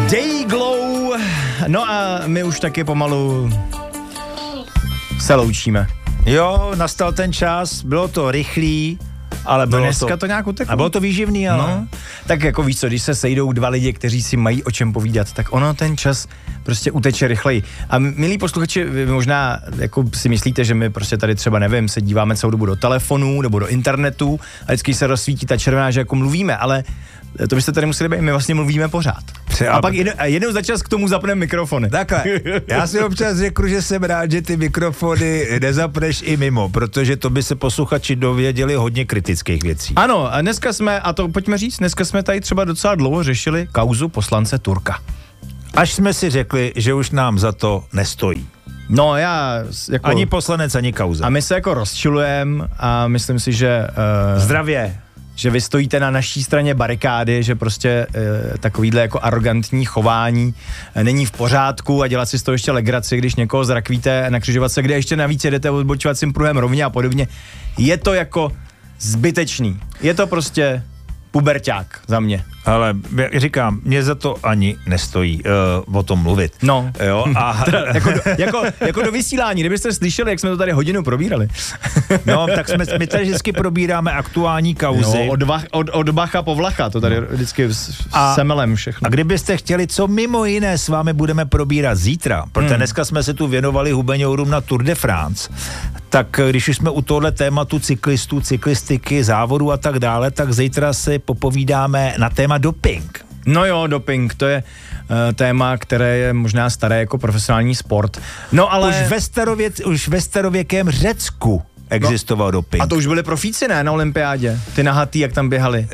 Dayglow. No a my už taky pomalu se loučíme. Jo, nastal ten čas, bylo to rychlý, ale bylo dneska to nějak uteklo. A bylo to výživný, ale... No, tak jako víš co, když se sejdou dva lidi, kteří si mají o čem povídat, tak ono ten čas prostě uteče rychleji. A milí posluchači, vy možná jako si myslíte, že my prostě tady třeba, nevím, se díváme celou dobu do telefonu nebo do internetu a vždycky se rozsvítí ta červená, že jako mluvíme, ale to byste tady museli být, my vlastně mluvíme pořád. A pak jednou za čas k tomu zapneme mikrofony. Takhle, já si občas řeknu, že jsem rád, že ty mikrofony nezapneš i mimo, protože to by se posluchači dověděli hodně kritických věcí. Ano, a dneska jsme, a to pojďme říct, dneska jsme tady třeba docela dlouho řešili kauzu poslance Turka. Až jsme si řekli, že už nám za to nestojí. No já jako... Ani poslanec, ani kauza. A my se jako rozčilujeme a myslím si, že... Zdravě. Že vy stojíte na naší straně barikády, že prostě takovýhle jako arrogantní chování není v pořádku a dělat si z toho ještě legraci, když někoho zrakvíte na křižovatce, kde ještě navíc jedete odbočovacím pruhem rovně a podobně. Je to jako zbytečný. Je to prostě puberťák za mě. Ale jak říkám, mě za to ani nestojí o tom mluvit. No. Jo, a... jako do vysílání, kdybyste slyšeli, jak jsme to tady hodinu probírali. No, tak my tady vždycky probíráme aktuální kauzy. No, od Bacha po Vlacha, to tady vždycky semelem všechno. A kdybyste chtěli, co mimo jiné s vámi budeme probírat zítra, protože dneska jsme se tu věnovali hubeňourům na Tour de France, tak když už jsme u tohle tématu cyklistů, cyklistiky, závodů a tak dále, tak zítra si popovídáme na téma doping. No jo, doping, to je téma, které je možná staré jako profesionální sport. No ale... Už ve starověkém Řecku existoval doping. A to už byli profíci, ne, na olympiádě? Ty nahatý, jak tam běhali.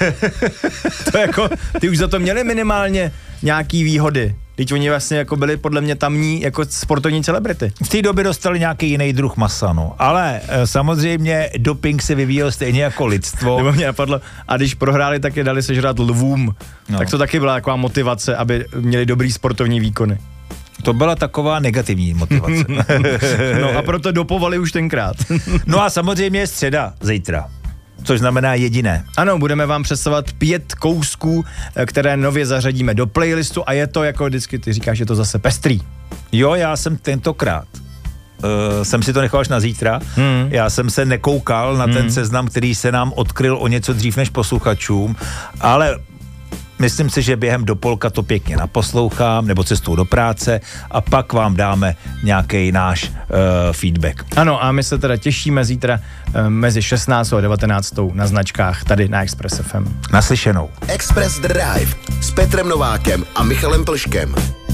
To jako, ty už za to měli minimálně nějaký výhody. Teď oni vlastně jako byli podle mě tamní jako sportovní celebrity. V té době dostali nějaký jiný druh masa, no. Ale samozřejmě doping se vyvíjel stejně jako lidstvo. Nebo mě napadlo, a když prohráli, tak je dali sežrat lvům. No. Tak to taky byla taková motivace, aby měli dobrý sportovní výkony. To byla taková negativní motivace. No a proto dopovali už tenkrát. No a samozřejmě je středa zítra. Což znamená jediné. Ano, budeme vám představovat 5 kousků, které nově zařadíme do playlistu a je to jako vždycky, ty říkáš, že to zase pestrý. Jo, já jsem tentokrát jsem si to nechal až na zítra. Já jsem se nekoukal na ten seznam, který se nám odkryl o něco dřív než posluchačům, ale myslím si, že během dopolka to pěkně naposlouchám, nebo cestou do práce a pak vám dáme nějaký náš feedback. Ano, a my se teda těšíme zítra mezi 16. a 19. na značkách tady na Express FM. Naslyšenou. Express Drive s Petrem Novákem a Michalem Plškem.